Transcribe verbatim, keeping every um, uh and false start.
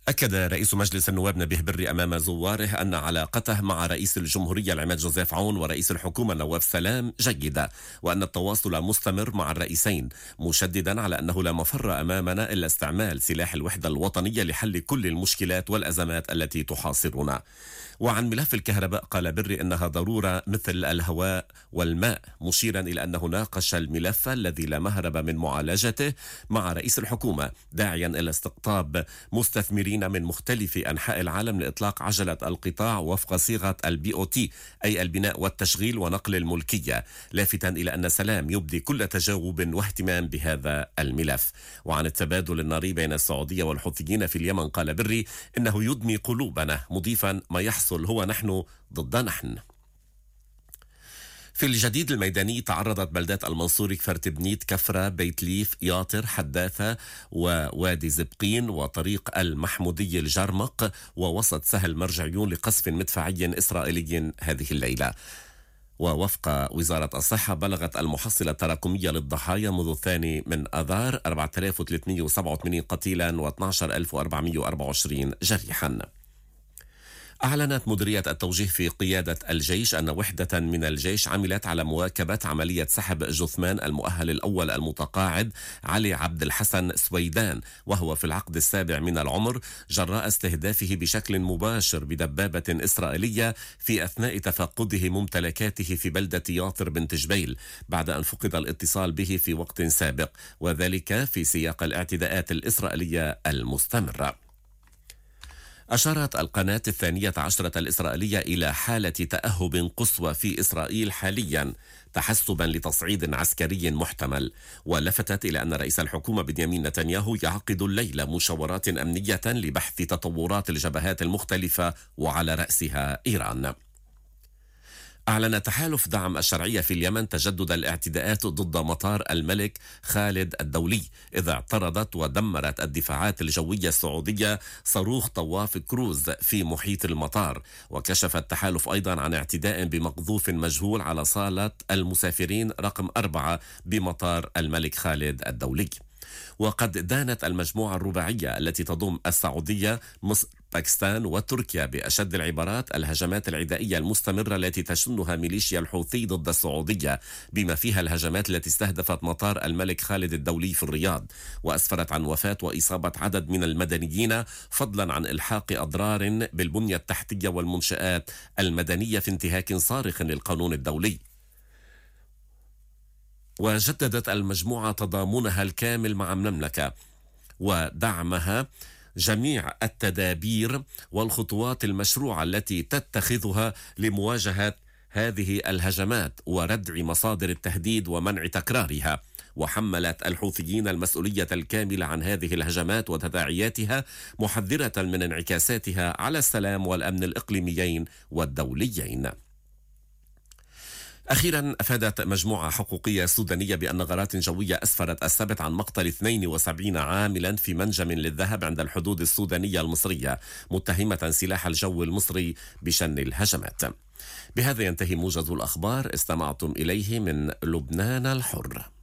أكد رئيس مجلس النواب نبيه بري أمام زواره أن علاقته مع رئيس الجمهورية العماد جوزيف عون ورئيس الحكومة نواف سلام جيدة، وأن التواصل مستمر مع الرئيسين، مشددا على أنه لا مفر أمامنا إلا استعمال سلاح الوحدة الوطنية لحل كل المشكلات والأزمات التي تحاصرنا. وعن ملف الكهرباء قال بري إنها ضرورة مثل الهواء والماء، مشيرا إلى أنه ناقش الملف الذي لا مهرب من معالجته مع رئيس الحكومة، داعيا إلى استقطاب مستثمرين من مختلف أنحاء العالم لإطلاق عجلة القطاع وفق صيغة البي أو تي، أي البناء والتشغيل ونقل الملكية، لافتا إلى أن سلام يبدي كل تجاوب واهتمام بهذا الملف. وعن التبادل الناري بين السعودية والحوثيين في اليمن قال بري إنه يدمي قلوبنا، مضيفا ما يحصل هو نحن ضد نحن. في الجديد الميداني تعرضت بلدات المنصوري، كفر تبنيت، كفرة، بيت ليف، ياطر، حداثة ووادي زبقين وطريق المحمودية الجرمق ووسط سهل مرجعيون لقصف مدفعي إسرائيلي هذه الليلة. ووفق وزارة الصحة بلغت المحصلة التراكمية للضحايا منذ الثاني من آذار أربعة آلاف وثلاثمئة وسبعة وثمانين قتيلا واثني عشر ألف وأربعمئة وأربعة وعشرين جريحا. أعلنت مديرية التوجيه في قيادة الجيش أن وحدة من الجيش عملت على مواكبة عملية سحب جثمان المؤهل الأول المتقاعد علي عبد الحسن سويدان وهو في العقد السابع من العمر، جراء استهدافه بشكل مباشر بدبابة إسرائيلية في أثناء تفقده ممتلكاته في بلدة ياطر بنت جبيل، بعد أن فقد الاتصال به في وقت سابق، وذلك في سياق الاعتداءات الإسرائيلية المستمرة. أشارت القناة الثانية عشرة الإسرائيلية إلى حالة تأهب قصوى في إسرائيل حاليا تحسبا لتصعيد عسكري محتمل، ولفتت إلى أن رئيس الحكومة بنيامين نتنياهو يعقد الليلة مشاورات أمنية لبحث تطورات الجبهات المختلفة وعلى رأسها إيران. أعلن تحالف دعم الشرعية في اليمن تجدد الاعتداءات ضد مطار الملك خالد الدولي، إذا اعترضت ودمرت الدفاعات الجوية السعودية صاروخ طواف كروز في محيط المطار. وكشف التحالف أيضا عن اعتداء بمقذوف مجهول على صالة المسافرين رقم أربعة بمطار الملك خالد الدولي. وقد دانت المجموعة الرباعية التي تضم السعودية، مصر، باكستان وتركيا بأشد العبارات الهجمات العدائية المستمرة التي تشنها ميليشيا الحوثي ضد السعودية، بما فيها الهجمات التي استهدفت مطار الملك خالد الدولي في الرياض، وأسفرت عن وفاة وإصابة عدد من المدنيين، فضلا عن إلحاق أضرار بالبنية التحتية والمنشآت المدنية في انتهاك صارخ للقانون الدولي. وجددت المجموعة تضامنها الكامل مع المملكة ودعمها جميع التدابير والخطوات المشروعة التي تتخذها لمواجهة هذه الهجمات وردع مصادر التهديد ومنع تكرارها. وحملت الحوثيين المسؤولية الكاملة عن هذه الهجمات وتداعياتها، محذرة من انعكاساتها على السلام والأمن الإقليميين والدوليين. أخيرا، أفادت مجموعة حقوقية سودانية بأن غارات جوية أسفرت السبت عن مقتل اثنين وسبعين عاملا في منجم للذهب عند الحدود السودانية المصرية، متهمة سلاح الجو المصري بشن الهجمات. بهذا ينتهي موجز الأخبار، استمعتم إليه من لبنان الحر.